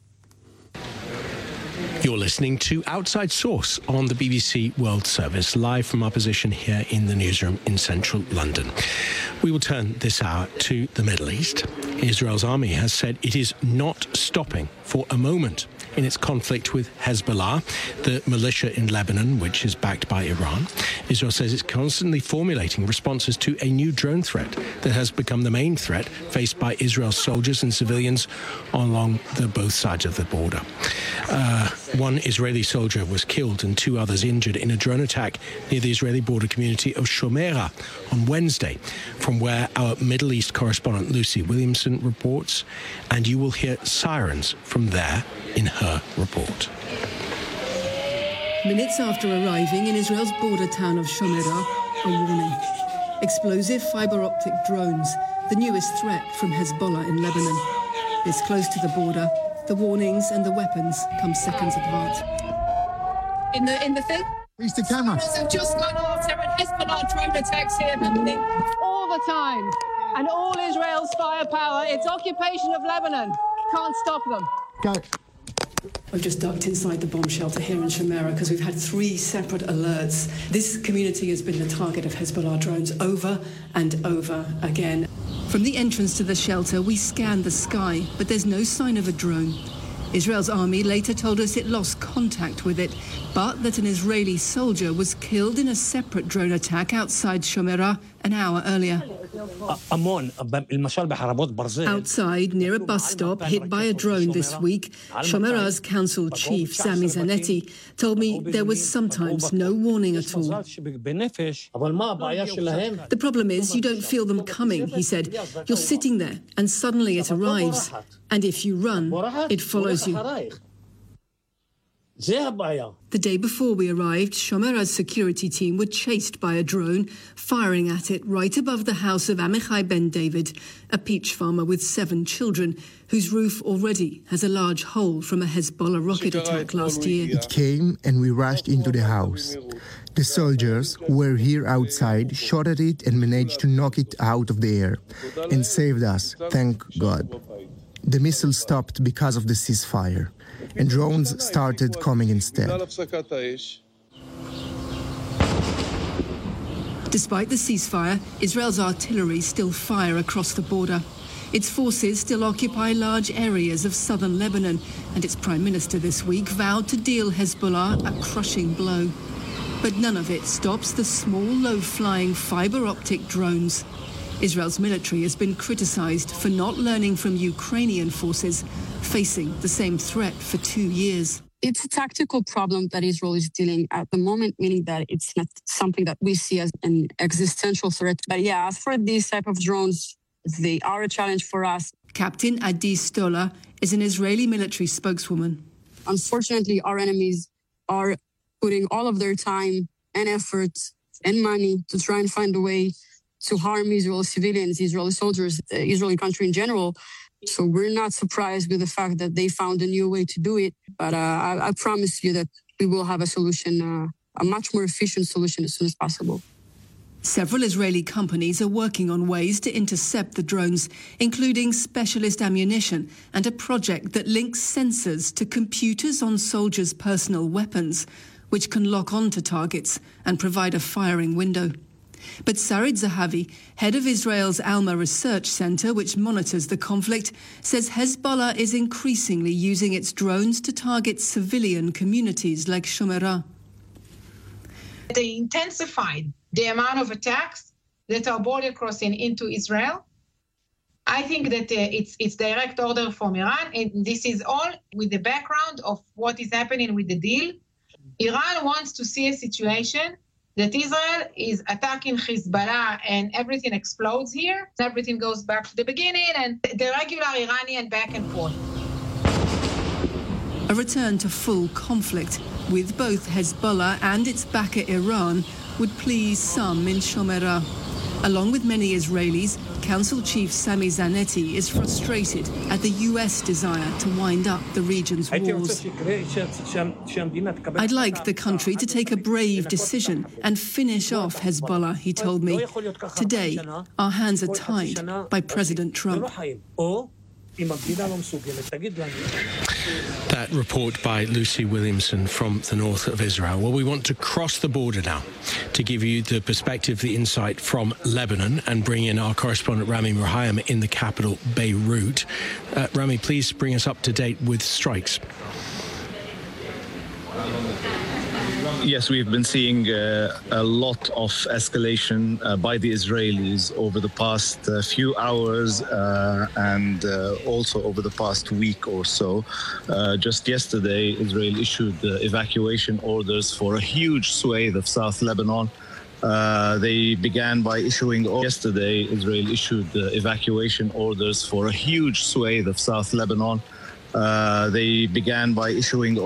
You're listening to Outside Source on the B B C World Service, live from our position here in the newsroom in central London. We will turn this hour to the Middle East. Israel's army has said it is not stopping for a moment in its conflict with Hezbollah, the militia in Lebanon, which is backed by Iran. Israel says it's constantly formulating responses to a new drone threat that has become the main threat faced by Israel's soldiers and civilians along the both sides of the border. Uh, one Israeli soldier was killed and two others injured in a drone attack near the Israeli border community of Shomeira on Wednesday, from where our Middle East correspondent Lucy Williamson reports, and you will hear sirens from there in her report. Minutes after arriving in Israel's border town of Shomeira, a warning. Explosive fibre-optic drones, the newest threat from Hezbollah in Lebanon. This close to the border, the warnings and the weapons come seconds apart. In the in the thing? Reach the camera. Have just gone off. There are Hezbollah drone attacks here. All the time. And all Israel's firepower. It's occupation of Lebanon. Can't stop them. Go. We've just ducked inside the bomb shelter here in Shomeira because we've had three separate alerts. This community has been the target of Hezbollah drones over and over again. From the entrance to the shelter, we scanned the sky, but there's no sign of a drone. Israel's army later told us it lost contact with it, but that an Israeli soldier was killed in a separate drone attack outside Shomeira an hour earlier. Outside, near a bus stop hit by a drone this week, Shomeira's council chief, Sami Zanetti, told me there was sometimes no warning at all. The problem is you don't feel them coming, he said. You're sitting there and suddenly it arrives. And if you run, it follows you. The day before we arrived, Shomeira's security team were chased by a drone, firing at it right above the house of Amichai Ben David, a peach farmer with seven children, whose roof already has a large hole from a Hezbollah rocket attack last year. It came and we rushed into the house. The soldiers who were here outside shot at it and managed to knock it out of the air and saved us, thank God. The missile stopped because of the ceasefire, and drones started coming instead. Despite the ceasefire, Israel's artillery still fire across the border. Its forces still occupy large areas of southern Lebanon, and its prime minister this week vowed to deal Hezbollah a crushing blow. But none of it stops the small, low-flying fibre-optic drones. Israel's military has been criticized for not learning from Ukrainian forces, facing the same threat for two years. It's a tactical problem that Israel is dealing at the moment, meaning that it's not something that we see as an existential threat. But yeah, as for these type of drones, they are a challenge for us. Captain Adi Stola is an Israeli military spokeswoman. Unfortunately, our enemies are putting all of their time and effort and money to try and find a way to harm Israeli civilians, Israeli soldiers, the Israeli country in general. So we're not surprised with the fact that they found a new way to do it. But uh, I, I promise you that we will have a solution, uh, a much more efficient solution as soon as possible. Several Israeli companies are working on ways to intercept the drones, including specialist ammunition and a project that links sensors to computers on soldiers' personal weapons, which can lock onto targets and provide a firing window. But Sarid Zahavi, head of Israel's Alma Research Center, which monitors the conflict, says Hezbollah is increasingly using its drones to target civilian communities like Shomerah. They intensified the amount of attacks that are border crossing into Israel. I think that uh, it's it's direct order from Iran, and this is all with the background of what is happening with the deal. Iran wants to see a situation that Israel is attacking Hezbollah and everything explodes here. Everything goes back to the beginning and the regular Iranian back and forth. A return to full conflict with both Hezbollah and its backer Iran would please some in Shomerah. Along with many Israelis, Council Chief Sami Zanetti is frustrated at the U S desire to wind up the region's wars. I'd like the country to take a brave decision and finish off Hezbollah, he told me. Today, our hands are tied by President Trump. That report by Lucy Williamson from the north of Israel. Well, we want to cross the border now to give you the perspective, the insight from Lebanon and bring in our correspondent Rami Rahayem in the capital, Beirut. Uh, Rami, please bring us up to date with strikes. Yes, we've been seeing uh, a lot of escalation uh, by the Israelis over the past uh, few hours uh, and uh, also over the past week or so. Uh, just yesterday, Israel issued uh, evacuation orders for a huge swathe of South Lebanon. Uh, they began by issuing yesterday, Israel issued uh, evacuation orders for a huge swathe of South Lebanon. Uh, they began by issuing